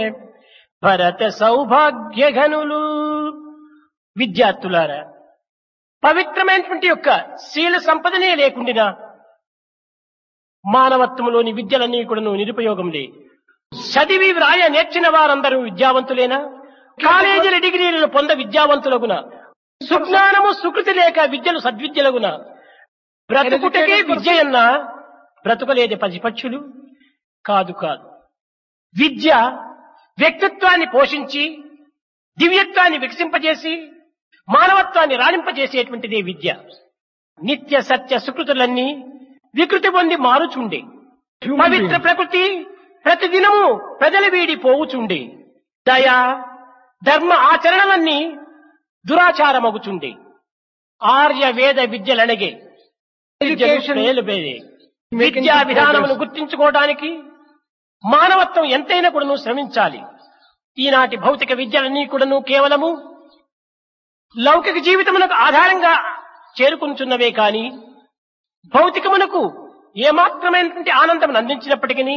భరత సౌభాగ్య ఘనులు. విద్యార్థులారా, పవిత్రమైనటువంటి యొక్క శీల సంపదనే లేకుండా మానవత్వంలోని విద్యలన్నీ కూడా నిరుపయోగంలే. చదివి వ్రాయ నేర్చిన వారందరూ విద్యావంతులేనా? కాలేజీల డిగ్రీలను పొంద విద్యావంతులగున, సుజ్ఞానము సుకృతి లేక విద్యలు సద్విద్యలగున. బ్రతుకుటకే విద్యయన్నా బ్రతుకలేదే పసిపక్షులు. కాదు కాదు, విద్య వ్యక్తిత్వాన్ని పోషించి దివ్యత్వాన్ని వికసింపజేసి మానవత్వాన్ని రాణింపజేసేటువంటిదే విద్య. నిత్య సత్య సుకృతులన్నీ వికృతి పొంది మారుచుండే. పవిత్ర ప్రకృతి ప్రతిదినము ప్రజల వీడి పోవుచుండే. దయా ధర్మ ఆచరణలన్నీ దురాచారమగుచుండే. ఆర్య వేద విద్యలనగే విద్యా విధానమును గుర్తించుకోవడానికి మానవత్వం ఎంతైనా కూడాను శ్రమించాలి. ఈనాటి భౌతిక విద్యలన్నీ కూడాను కేవలము లౌకిక జీవితమునకు ఆధారంగా చేరుకుంటున్నవే కాని భౌతికమునకు ఏమాత్రమైనటువంటి ఆనందం అందించినప్పటికీ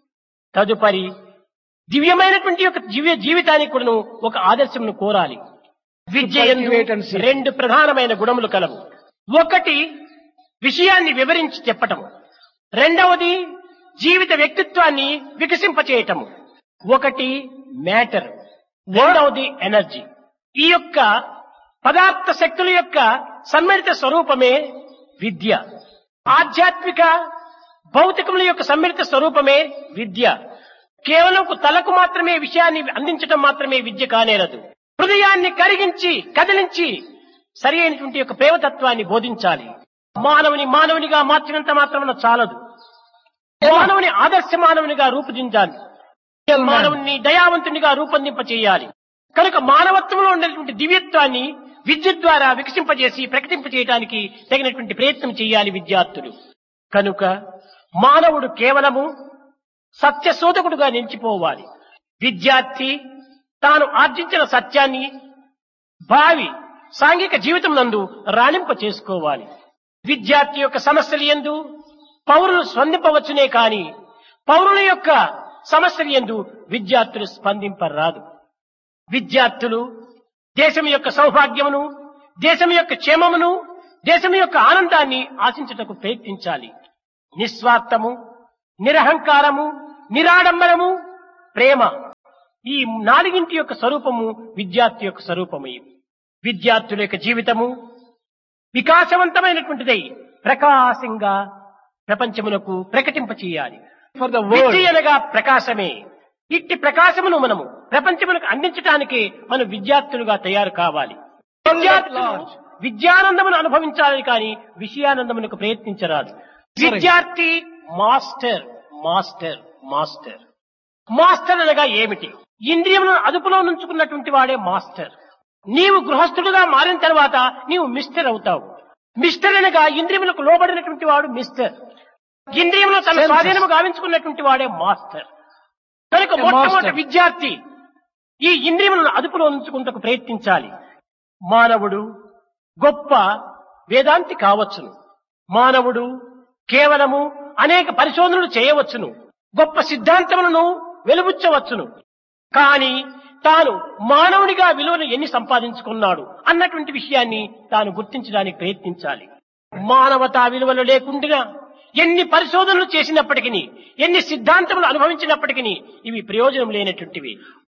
తదుపరి దివ్యమైనటువంటి యొక్క జీవితానికి కూడాను ఒక ఆదర్శమును కోరాలి. విద్య యందు రెండు ప్రధానమైన గుణములు కలవు. ఒకటి విషయాన్ని వివరించి చెప్పటము, రెండవది జీవిత వ్యక్తిత్వాన్ని వికసింపచేయటము. ఒకటి మ్యాటర్, రెండవది ఎనర్జీ. ఈ యొక్క పదార్థ శక్తుల యొక్క సమ్మిళిత స్వరూపమే విద్య. ఆధ్యాత్మిక భౌతికముల యొక్క సమ్మిళిత స్వరూపమే విద్య. కేవలం తలకు మాత్రమే విషయాన్ని అందించడం మాత్రమే విద్య కానేరదు. హృదయాన్ని కరిగించి కదిలించి సరి అయినటువంటి యొక్క ప్రేమతత్వాన్ని బోధించాలి. మానవునిగా మార్చినంత మాత్రమున చాలదు. మానవుని ఆదర్శ మానవునిగా రూపుదించాలి. మానవుని దయావంతునిగా రూపొందింప చేయాలి. కనుక మానవత్వంలో ఉండేటువంటి దివ్యత్వాన్ని విద్య ద్వారా వికసింపజేసి ప్రకటింపజేయడానికి తగినటువంటి ప్రయత్నం చేయాలి విద్యార్థులు. కనుక మానవుడు కేవలము సత్యశోధకుడుగా నిలిచిపోవాలి. విద్యార్థి తాను ఆర్జించిన సత్యాన్ని భావి సాంఘిక జీవితం నందు రాణింప చేసుకోవాలి. విద్యార్థి యొక్క సమస్యలు యందు పౌరులు స్పందింపవచ్చునే కాని పౌరుల యొక్క సమస్యలు యందు విద్యార్థులు స్పందింపరాదు. విద్యార్థులు దేశం యొక్క సౌభాగ్యమును, దేశం యొక్క క్షేమమును, దేశం యొక్క ఆనందాన్ని ఆశించుటకు ప్రయత్నించాలి. నిస్వార్థము, నిరహంకారము, నిరాడంబరము, ప్రేమ, ఈ నాలుగింటి యొక్క స్వరూపము విద్యార్థి యొక్క స్వరూపము. విద్యార్థుల యొక్క జీవితము వికాసవంతమైనటువంటిదై ప్రకాశంగా ప్రపంచమునకు ప్రకటింపచేయాలి. విద్య అనగా ప్రకాశమే. ఇట్టి ప్రకాశమును మనము ప్రపంచమునకు అందించడానికే మనం విద్యార్థులుగా తయారు కావాలి. విద్యార్థులు విద్యానందమును అనుభవించాలని కానీ విషయానందమునకు ప్రయత్నించరాదు. విద్యార్థి మాస్టర్ మాస్టర్ మాస్టర్. మాస్టర్ అనగా ఏమిటి? ఇంద్రియములను అదుపులో నుంచుకున్నటువంటి వాడే మాస్టర్. నీవు గృహస్థుడుగా మారిన తర్వాత నీవు మిస్టర్ అవుతావు. మిస్టర్ అనగా ఇంద్రియములకు లోబడినటువంటి వాడు మిస్టర్. ఇంద్రియములను తన స్వాధీనము గావించుకున్నటువంటి వాడే మాస్టర్. కనుక మొట్టమొదటి విద్యార్థి ఈ ఇంద్రియములను అదుపులో ఉంచుకుంటకు ప్రయత్నించాలి. మానవుడు గొప్ప వేదాంతి కావచ్చును, మానవుడు కేవలము అనేక పరిశోధనలు చేయవచ్చును, గొప్ప సిద్ధాంతములను వెలుబుచ్చవచ్చును. కానీ తాను మానవునిగా విలువను ఎన్ని సంపాదించుకున్నాడు అన్నటువంటి విషయాన్ని తాను గుర్తించడానికి ప్రయత్నించాలి. మానవతా విలువలు లేకుండా ఎన్ని పరిశోధనలు చేసినప్పటికీ, ఎన్ని సిద్ధాంతములు అనుభవించినప్పటికీ ఇవి ప్రయోజనం లేనటువంటివి.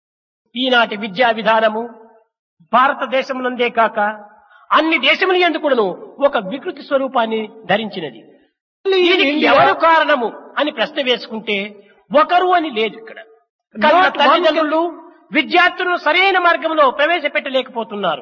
ఈనాటి విద్యా విధానము భారతదేశమునందే కాక అన్ని దేశముల యందు కూడాను ఒక వికృతి స్వరూపాన్ని ధరించినది. దీనికి ఎవరు కారణము అని ప్రశ్న వేసుకుంటే ఒకరు అని లేదు. ఇక్కడ తల్లిదండ్రులు విద్యార్థులను సరైన మార్గంలో ప్రవేశపెట్టలేకపోతున్నారు.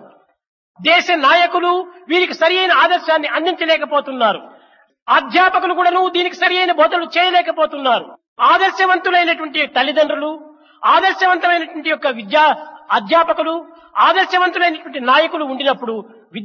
దేశ నాయకులు వీరికి సరైన ఆదర్శాన్ని అందించలేకపోతున్నారు. అధ్యాపకులు కూడాను దీనికి సరైన బోధనలు చేయలేకపోతున్నారు. ఆదర్శవంతులైనటువంటి తల్లిదండ్రులు, ఆదర్శవంతమైనటువంటి యొక్క అధ్యాపకులు, ఆదర్శవంతులైనటువంటి నాయకులు ఉండినప్పుడు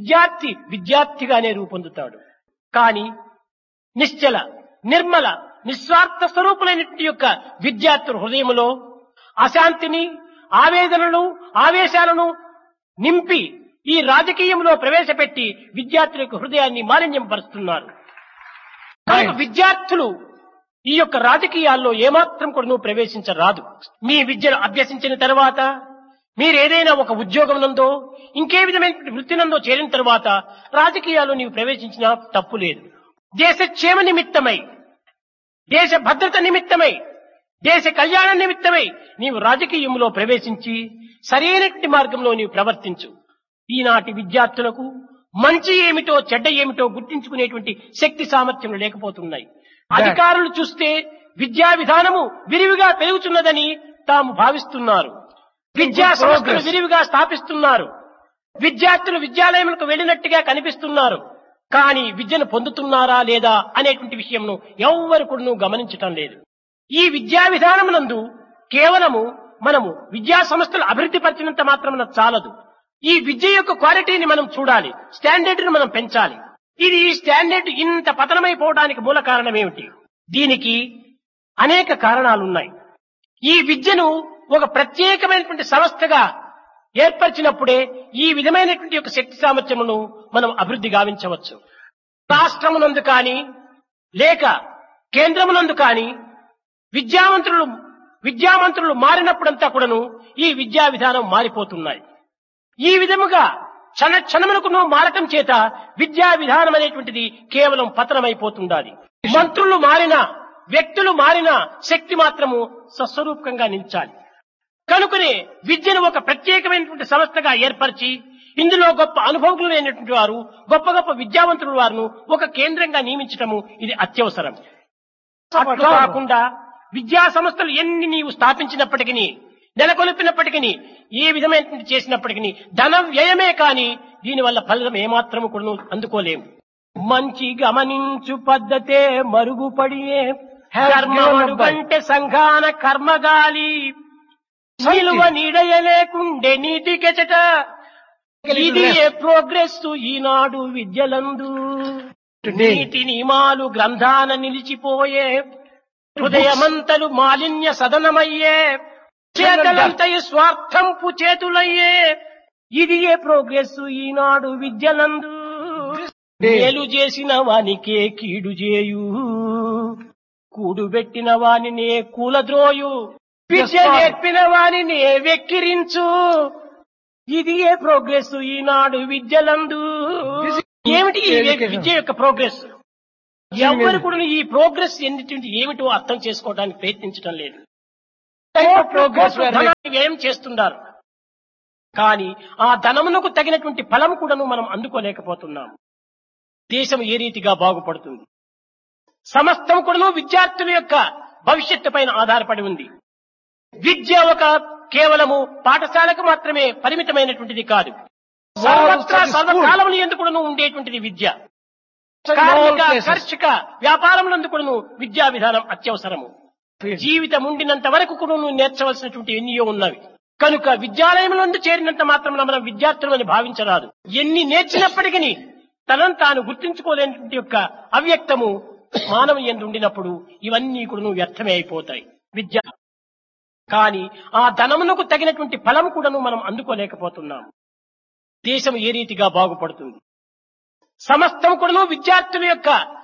విద్యార్థిగానే రూపొందుతాడు. కానీ నిశ్చల, నిర్మల, నిస్వార్థ స్వరూపులైనటువంటి యొక్క విద్యార్థుల హృదయములో అశాంతిని, ఆవేదనలు, ఆవేశాలను నింపి ఈ రాజకీయంలో ప్రవేశపెట్టి విద్యార్థుల యొక్క హృదయాన్ని మాలిన్యం పరుస్తున్నారు. విద్యార్థులు ఈ యొక్క రాజకీయాల్లో ఏమాత్రం కూడా నువ్వు ప్రవేశించరాదు. మీ విద్యను అభ్యసించిన తర్వాత మీరు ఏదైనా ఒక ఉద్యోగం నందో ఇంకే విధమైన వృత్తి నందో చేరిన తర్వాత రాజకీయాల్లో నీవు ప్రవేశించినా తప్పు లేదు. దేశ క్షేమ నిమిత్తమై, దేశ భద్రత నిమిత్తమై, దేశ కళ్యాణ నిమిత్తమై నీవు రాజకీయంలో ప్రవేశించి సరైనటువంటి మార్గంలో నీవు ప్రవర్తించు. ఈనాటి విద్యార్థులకు మంచి ఏమిటో చెడ్డ ఏమిటో గుర్తించుకునేటువంటి శక్తి సామర్థ్యం లేకపోతున్నాయి. అధికారులు చూస్తే విద్యా విధానము విరివిగా పెరుగుతున్నదని తాము భావిస్తున్నారు. విద్యా సంస్థలు విరివిగా స్థాపిస్తున్నారు. విద్యార్థులు విద్యాలయములకు వెళ్లినట్టుగా కనిపిస్తున్నారు. కానీ విద్యను పొందుతున్నారా లేదా అనేటువంటి విషయంను ఎవ్వరు కూడా గమనించటం లేదు. ఈ విద్యా విధానమునందు కేవలము మనము విద్యా సంస్థలు అభివృద్ధి పరిచినంత మాత్రమున చాలదు. ఈ విద్య యొక్క క్వాలిటీని మనం చూడాలి, స్టాండర్డ్ ను మనం పెంచాలి. ఇది ఈ స్టాండర్డ్ ఇంత పతనమైపోవడానికి మూల కారణం ఏమిటి? దీనికి అనేక కారణాలున్నాయి. ఈ విద్యను ఒక ప్రత్యేకమైనటువంటి సంస్థగా ఏర్పరిచినప్పుడే ఈ విధమైనటువంటి యొక్క శక్తి సామర్థ్యమును మనం అభివృద్ధి గావించవచ్చు. రాష్ట్రమునందు కానీ లేక కేంద్రమునందు కానీ విద్యామంత్రులు మారినప్పుడంతా కూడాను ఈ విద్యా విధానం మారిపోతున్నాయి. ఈ విధముగా క్షణములకు మారటం చేత విద్యా విధానం అనేటువంటిది కేవలం పతనమైపోతుండాలి. మంత్రులు మారినా, వ్యక్తులు మారినా శక్తి మాత్రము స్వస్వరూపకంగా నిలిచాలి. కనుకనే విద్యను ఒక ప్రత్యేకమైనటువంటి సంస్థగా ఏర్పరిచి ఇందులో గొప్ప అనుభవజ్ఞులు లేనటువంటి వారు, గొప్ప గొప్ప విద్యావంతుల వారిను ఒక కేంద్రంగా నియమించటము ఇది అత్యవసరం. అట్లా కాకుండా విద్యా సంస్థలు ఎన్ని నీవు స్థాపించినప్పటికీ, నెలకొల్పినప్పటికీ, ఏ విధమైనటువంటి చేసినప్పటికీ ధన వ్యయమే కాని దీనివల్ల ఫలితం ఏమాత్రము కూడా అందుకోలేము. మంచి గమనించు పద్ధతే మరుగుపడియే కర్మడు కంటే సంఘాన కర్మగాలి నిలువ నీడయలేకుండే నీతి కెచట ఇది ఏ ప్రోగ్రెస్ ఈనాడు విద్యలందు నీతి నియమాలు గ్రంథాన నిలిచిపోయే హృదయమంతలు మాలిన్య సదనమయ్యే చేతలంతయు స్వార్థంపు చేతులయ్యే ఇది ఏ ప్రోగ్రెస్ ఈనాడు విద్యలందు మేలు చేసిన వానికే కీడు చేయు కూడుబెట్టిన వానినే కూలద్రోయు విద్య నేర్పిన వానినే వెక్కిరించు ఇది ఏ ప్రోగ్రెస్ ఈనాడు విద్యలందు. ఏమిటి ఈ విద్య యొక్క ప్రోగ్రెస్? ఎవరు కూడా ఈ ప్రోగ్రెస్ ఏమిటో అర్థం చేసుకోవడానికి ప్రయత్నించడం లేదు. ప్రోగ్రెస్ ధనాన్ని వ్యయం చేస్తున్నారు, కానీ ఆ ధనమునకు తగినటువంటి ఫలం కూడాను మనం అందుకోలేకపోతున్నాం. దేశం ఏ రీతిగా బాగుపడుతుంది? సమస్తం కూడాను విద్యార్థుల యొక్క భవిష్యత్తు పైన ఆధారపడి ఉంది. విద్య ఒక కేవలము పాఠశాలకు మాత్రమే పరిమితమైనటువంటిది కాదు. సర్వత్రా సర్వకాలములు ఎందుకు ఉండేటువంటిది విద్య. కార్మిక, కర్షక, వ్యాపారములందు కూడాను విద్యా విధానం అత్యవసరము. జీవితం ఉండినంత వరకు కూడా నేర్చవలసినటువంటి ఎన్నో ఉన్నవి. కనుక విద్యాలయములందు చేరినంత మాత్రం మనం విద్యార్థులని భావించరాదు. ఎన్ని నేర్చినప్పటికీ తనను తాను గుర్తించుకోలేనటువంటి యొక్క అవ్యక్తము మానవ యందు ఉండినప్పుడు ఇవన్నీ కూడా వ్యర్థమే అయిపోతాయి. విద్య కానీ ఆ ధనమునకు తగినటువంటి ఫలం కూడాను మనం అందుకోలేకపోతున్నాం. దేశం ఏ రీతిగా బాగుపడుతుంది? సమస్తం కూడాను విద్యార్థుల యొక్క